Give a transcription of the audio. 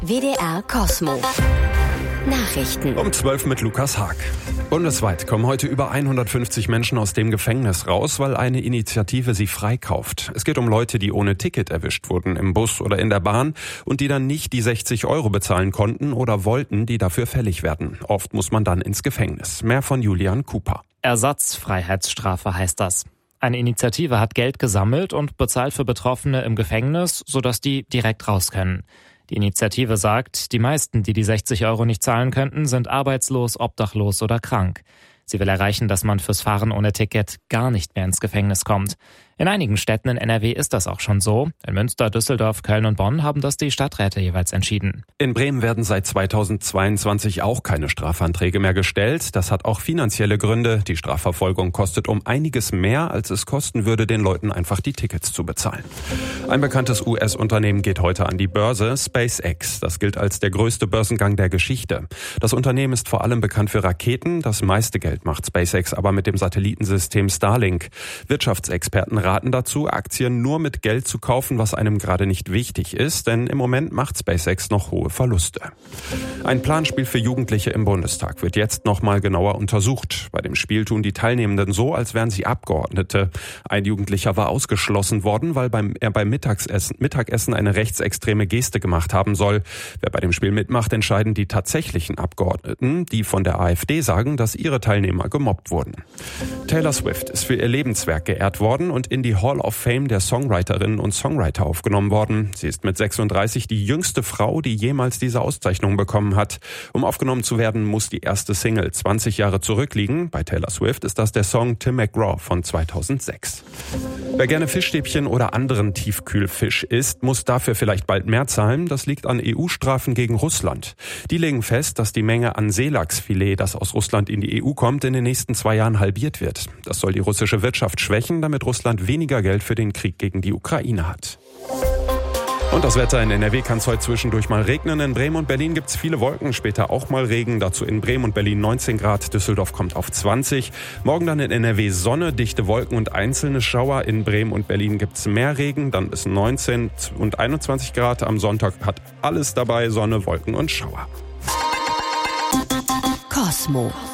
WDR Cosmo. Nachrichten. Um 12 mit Lukas Haag. Bundesweit kommen heute über 150 Menschen aus dem Gefängnis raus, weil eine Initiative sie freikauft. Es geht um Leute, die ohne Ticket erwischt wurden im Bus oder in der Bahn und die dann nicht die 60 € bezahlen konnten oder wollten, die dafür fällig werden. Oft muss man dann ins Gefängnis. Mehr von Julian Cooper. Ersatzfreiheitsstrafe heißt das. Eine Initiative hat Geld gesammelt und bezahlt für Betroffene im Gefängnis, sodass die direkt raus können. Die Initiative sagt, die meisten, die 60 € nicht zahlen könnten, sind arbeitslos, obdachlos oder krank. Sie will erreichen, dass man fürs Fahren ohne Ticket gar nicht mehr ins Gefängnis kommt. In einigen Städten in NRW ist das auch schon so. In Münster, Düsseldorf, Köln und Bonn haben das die Stadträte jeweils entschieden. In Bremen werden seit 2022 auch keine Strafanträge mehr gestellt. Das hat auch finanzielle Gründe. Die Strafverfolgung kostet um einiges mehr, als es kosten würde, den Leuten einfach die Tickets zu bezahlen. Ein bekanntes US-Unternehmen geht heute an die Börse, SpaceX. Das gilt als der größte Börsengang der Geschichte. Das Unternehmen ist vor allem bekannt für Raketen. Das meiste Geld macht SpaceX aber mit dem Satellitensystem Starlink. Wirtschaftsexperten raten dazu, Aktien nur mit Geld zu kaufen, was einem gerade nicht wichtig ist, denn im Moment macht SpaceX noch hohe Verluste. Ein Planspiel für Jugendliche im Bundestag wird jetzt noch mal genauer untersucht. Bei dem Spiel tun die Teilnehmenden so, als wären sie Abgeordnete. Ein Jugendlicher war ausgeschlossen worden, weil er beim Mittagessen eine rechtsextreme Geste gemacht haben soll. Wer bei dem Spiel mitmacht, entscheiden die tatsächlichen Abgeordneten, die von der AfD sagen, dass ihre Teilnehmer gemobbt wurden. Taylor Swift ist für ihr Lebenswerk geehrt worden und in die Hall of Fame der Songwriterinnen und Songwriter aufgenommen worden. Sie ist mit 36 die jüngste Frau, die jemals diese Auszeichnung bekommen hat. Um aufgenommen zu werden, muss die erste Single 20 Jahre zurückliegen. Bei Taylor Swift ist das der Song Tim McGraw von 2006. Wer gerne Fischstäbchen oder anderen Tiefkühlfisch isst, muss dafür vielleicht bald mehr zahlen. Das liegt an EU-Strafen gegen Russland. Die legen fest, dass die Menge an Seelachsfilet, das aus Russland in die EU kommt, in den nächsten 2 Jahren halbiert wird. Das soll die russische Wirtschaft schwächen, damit Russland weniger Geld für den Krieg gegen die Ukraine hat. Und das Wetter in NRW kann es heute zwischendurch mal regnen. In Bremen und Berlin gibt es viele Wolken, später auch mal Regen. Dazu in Bremen und Berlin 19 Grad, Düsseldorf kommt auf 20. Morgen dann in NRW Sonne, dichte Wolken und einzelne Schauer. In Bremen und Berlin gibt es mehr Regen, dann bis 19 und 21 Grad. Am Sonntag hat alles dabei, Sonne, Wolken und Schauer. Cosmo.